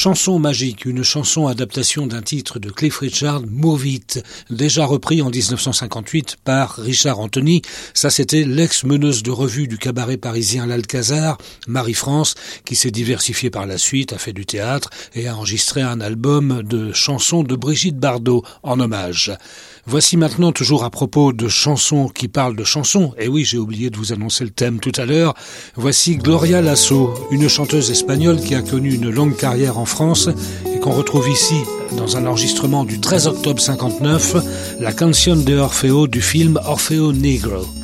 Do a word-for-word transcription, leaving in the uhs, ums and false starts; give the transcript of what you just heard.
Chanson magique, une chanson adaptation d'un titre de Cliff Richard, Move It, déjà repris en dix-neuf cent cinquante-huit par Richard Anthony. Ça, c'était l'ex-meneuse de revue du cabaret parisien L'Alcazar, Marie-France, qui s'est diversifiée par la suite, a fait du théâtre et a enregistré un album de chansons de Brigitte Bardot en hommage. Voici maintenant, toujours à propos de chansons qui parlent de chansons, et oui, j'ai oublié de vous annoncer le thème tout à l'heure, voici Gloria Lasso, une chanteuse espagnole qui a connu une longue carrière en France et qu'on retrouve ici dans un enregistrement du treize octobre cinquante-neuf, la Canción de Orfeo du film Orfeo Negro.